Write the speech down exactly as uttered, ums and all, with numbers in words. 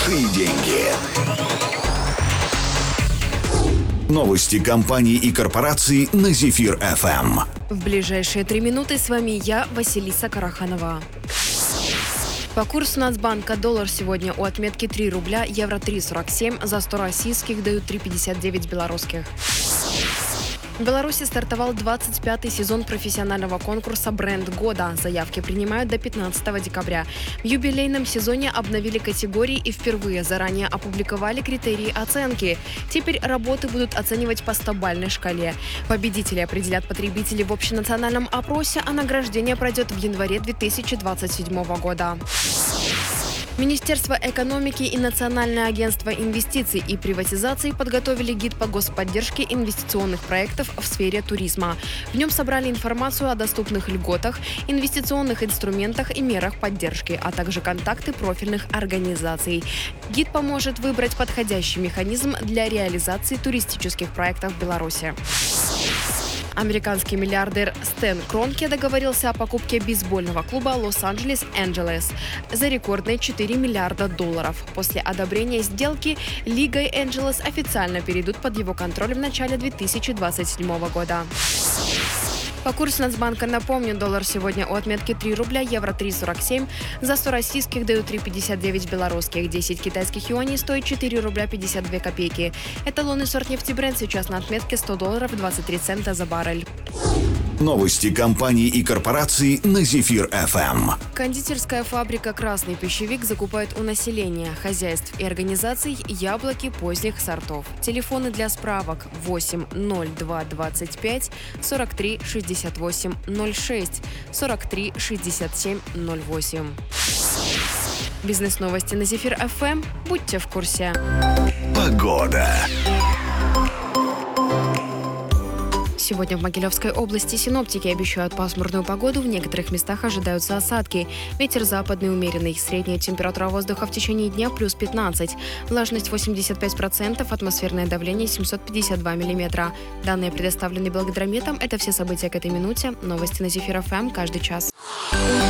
большие деньги. Новости компаний и корпораций на Зефир эф эм. В ближайшие три минуты с вами я, Василиса Караханова. По курсу Нацбанка доллар сегодня у отметки три рубля, евро три сорок семь, за сто российских дают три пятьдесят девять белорусских. В Беларуси стартовал двадцать пятый сезон профессионального конкурса «Бренд года». Заявки принимают до пятнадцатого декабря. В юбилейном сезоне обновили категории и впервые заранее опубликовали критерии оценки. Теперь работы будут оценивать по стобалльной шкале. Победителей определят потребители в общенациональном опросе, а награждение пройдет в январе две тысячи двадцать седьмого года. Министерство экономики и Национальное агентство инвестиций и приватизации подготовили гид по господдержке инвестиционных проектов в сфере туризма. В нем собрали информацию о доступных льготах, инвестиционных инструментах и мерах поддержки, а также контакты профильных организаций. Гид поможет выбрать подходящий механизм для реализации туристических проектов в Беларуси. Американский миллиардер Стэн Кронке договорился о покупке бейсбольного клуба Лос-Анджелес Энджелес за рекордные четыре миллиарда долларов. После одобрения сделки Лигой Энджелес официально перейдут под его контроль в начале две тысячи двадцать седьмого года. По курсу Нацбанка, напомню, доллар сегодня у отметки три рубля, евро три сорок семь, за сто российских дают три пятьдесят девять белорусских, десять китайских юаней стоит четыре рубля пятьдесят две копейки. Эталонный сорт нефти Brent сейчас на отметке сто долларов двадцать три цента за баррель. Новости компаний и корпораций на Зефир эф эм. Кондитерская фабрика «Красный пищевик» закупает у населения, хозяйств и организаций яблоки поздних сортов. Телефоны для справок восемь ноль два двадцать пять сорок три шестьдесят восемь ноль шесть сорок три шестьдесят семь ноль восемь. Бизнес-новости на Зефир эф эм. Будьте в курсе. Погода. Сегодня в Могилевской области синоптики обещают пасмурную погоду, в некоторых местах ожидаются осадки. Ветер западный умеренный, средняя температура воздуха в течение дня плюс пятнадцать. Влажность восемьдесят пять процентов, атмосферное давление семьсот пятьдесят два миллиметра. Данные предоставлены Белгидрометом. Это все события к этой минуте. Новости на Зефир эф эм каждый час.